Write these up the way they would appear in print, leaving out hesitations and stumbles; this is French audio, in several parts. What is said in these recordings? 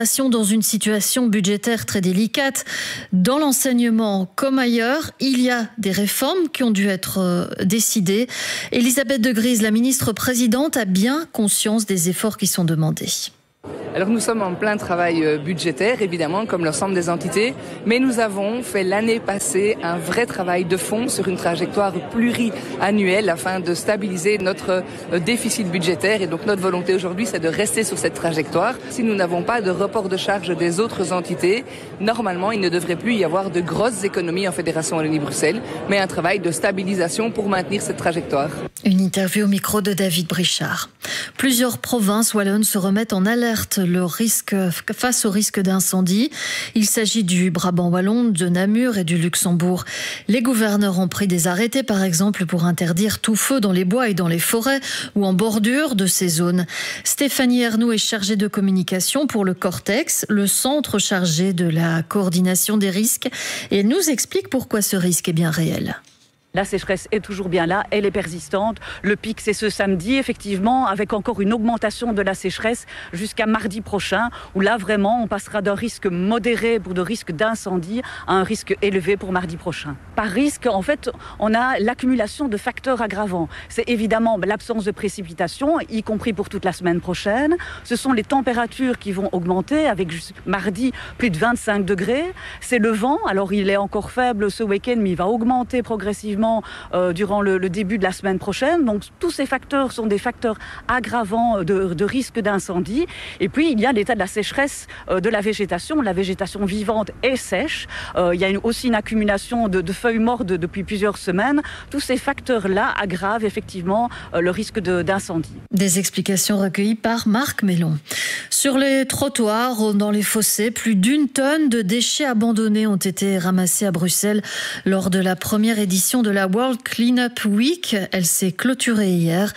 Dans une situation budgétaire très délicate, dans l'enseignement comme ailleurs, il y a des réformes qui ont dû être décidées. Elisabeth de Gries, la ministre présidente, a bien conscience des efforts qui sont demandés. Alors nous sommes en plein travail budgétaire, évidemment, comme l'ensemble des entités, mais nous avons fait l'année passée un vrai travail de fond sur une trajectoire pluriannuelle afin de stabiliser notre déficit budgétaire. Et donc notre volonté aujourd'hui, c'est de rester sur cette trajectoire. Si nous n'avons pas de report de charges des autres entités, normalement, il ne devrait plus y avoir de grosses économies en Fédération Wallonie-Bruxelles, mais un travail de stabilisation pour maintenir cette trajectoire. Une interview au micro de David Brichard. Plusieurs provinces wallonnes se remettent en alerte face au risque d'incendie. Il s'agit du Brabant wallon, de Namur et du Luxembourg. Les gouverneurs ont pris des arrêtés, par exemple, pour interdire tout feu dans les bois et dans les forêts ou en bordure de ces zones. Stéphanie Ernoult est chargée de communication pour le Cortex, le centre chargé de la coordination des risques. Et elle nous explique pourquoi ce risque est bien réel. La sécheresse est toujours bien là, elle est persistante. Le pic, c'est ce samedi, effectivement, avec encore une augmentation de la sécheresse jusqu'à mardi prochain, où là, vraiment, on passera d'un risque modéré pour de risque d'incendie à un risque élevé pour mardi prochain. Par risque, en fait, on a l'accumulation de facteurs aggravants. C'est évidemment l'absence de précipitations, y compris pour toute la semaine prochaine. Ce sont les températures qui vont augmenter, avec mardi plus de 25 degrés. C'est le vent, alors il est encore faible ce week-end, mais il va augmenter progressivement durant le début de la semaine prochaine. Donc tous ces facteurs sont des facteurs aggravants de risque d'incendie. Et puis il y a l'état de la sécheresse de la végétation. La végétation vivante est sèche. Il y a aussi une accumulation de feuilles mortes depuis plusieurs semaines. Tous ces facteurs-là aggravent effectivement le risque d'incendie. Des explications recueillies par Marc Mellon. Sur les trottoirs, dans les fossés, plus d'1 tonne de déchets abandonnés ont été ramassés à Bruxelles lors de la première édition de la World Cleanup Week. Elle s'est clôturée hier.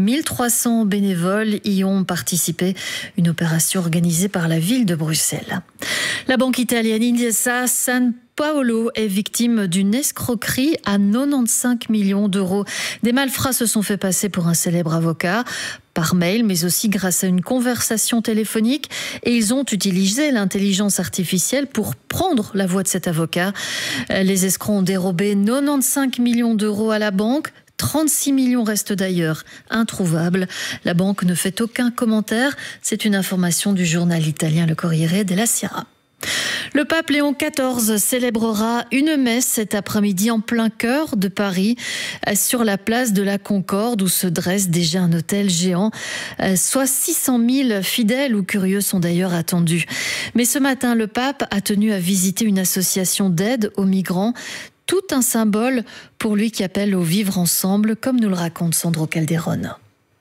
1300 bénévoles y ont participé. Une opération organisée par la ville de Bruxelles. La banque italienne Intesa Sanpaolo est victime d'une escroquerie à 95 millions d'euros. Des malfrats se sont fait passer pour un célèbre avocat par mail, mais aussi grâce à une conversation téléphonique. Et ils ont utilisé l'intelligence artificielle pour prendre la voix de cet avocat. Les escrocs ont dérobé 95 millions d'euros à la banque. 36 millions restent d'ailleurs introuvables. La banque ne fait aucun commentaire. C'est une information du journal italien Le Corriere della Sera. Le pape Léon XIV célébrera une messe cet après-midi en plein cœur de Paris, sur la place de la Concorde où se dresse déjà un hôtel géant. Soit 600 000 fidèles ou curieux sont d'ailleurs attendus. Mais ce matin, le pape a tenu à visiter une association d'aide aux migrants. Tout un symbole pour lui qui appelle au vivre ensemble, comme nous le raconte Sandro Calderone.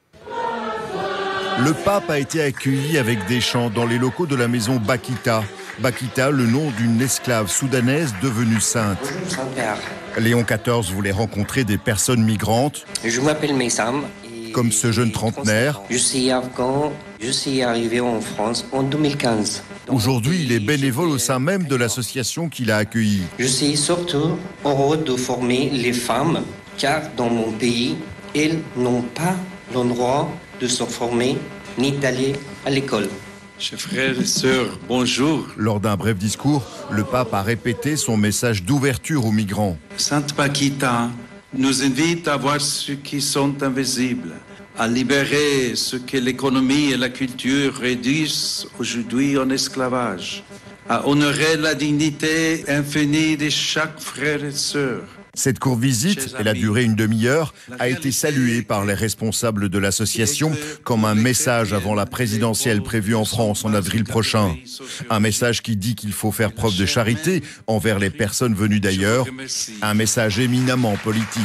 Le pape a été accueilli avec des chants dans les locaux de la maison Bakita. Bakita, le nom d'une esclave soudanaise devenue sainte. Bonjour Saint-Père. Léon XIV voulait rencontrer des personnes migrantes. Je m'appelle Messam. Comme ce jeune trentenaire. Je suis afghan. Je suis arrivé en France en 2015. Aujourd'hui, il est bénévole au sein même de l'association qu'il a accueillie. Je suis surtout heureux de former les femmes, car dans mon pays, elles n'ont pas l'endroit de se former ni d'aller à l'école. Chers frères et sœurs, bonjour. Lors d'un bref discours, le pape a répété son message d'ouverture aux migrants. Sainte Bakita nous invite à voir ceux qui sont invisibles, à libérer ce que l'économie et la culture réduisent aujourd'hui en esclavage, à honorer la dignité infinie de chaque frère et sœur. Cette courte visite, elle a duré une demi-heure, a été saluée par les responsables de l'association comme un message avant la présidentielle prévue en France en avril prochain. Un message qui dit qu'il faut faire preuve de charité envers les personnes venues d'ailleurs. Un message éminemment politique.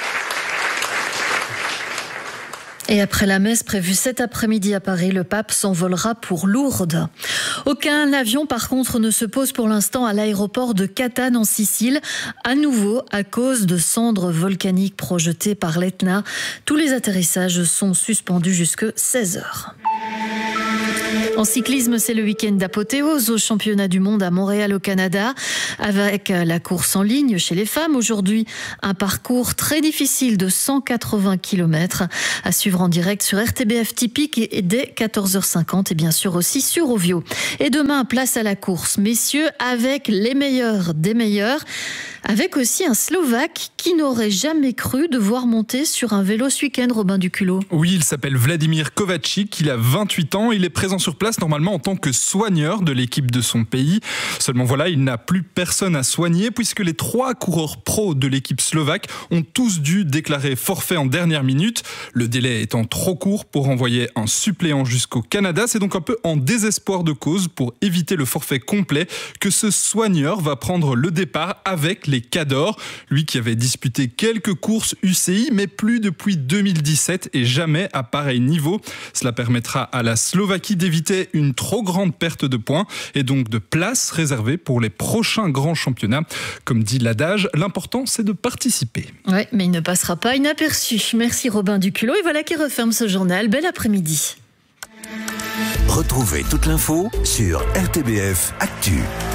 Et après la messe prévue cet après-midi à Paris, le pape s'envolera pour Lourdes. Aucun avion, par contre, ne se pose pour l'instant à l'aéroport de Catane en Sicile, à nouveau à cause de cendres volcaniques projetées par l'Etna. Tous les atterrissages sont suspendus jusqu'à 16h. En cyclisme, c'est le week-end d'apothéose au championnat du monde à Montréal au Canada, avec la course en ligne chez les femmes. Aujourd'hui, un parcours très difficile de 180 km à suivre en direct sur RTBF Typique et dès 14h50 et bien sûr aussi sur Ovio. Et demain, place à la course, messieurs, avec les meilleurs des meilleurs, avec aussi un Slovaque qui n'aurait jamais cru devoir monter sur un vélo ce week-end, Robin Duculot. Oui, il s'appelle Vladimir Kovačič, il a 28 ans, il est présent sur place normalement en tant que soigneur de l'équipe de son pays. Seulement voilà, il n'a plus personne à soigner puisque les 3 coureurs pro de l'équipe slovaque ont tous dû déclarer forfait en dernière minute. Le délai étant trop court pour envoyer un suppléant jusqu'au Canada, c'est donc un peu en désespoir de cause pour éviter le forfait complet que ce soigneur va prendre le départ avec les Cadors. Lui qui avait disputé quelques courses UCI mais plus depuis 2017 et jamais à pareil niveau. Cela permettra à la Slovaquie d'éviter une trop grande perte de points et donc de place réservée pour les prochains grands championnats. Comme dit l'adage, l'important c'est de participer. Oui, mais il ne passera pas inaperçu. Merci Robin Duculot. Et voilà qui referme ce journal. Bel après-midi. Retrouvez toute l'info sur RTBF Actu.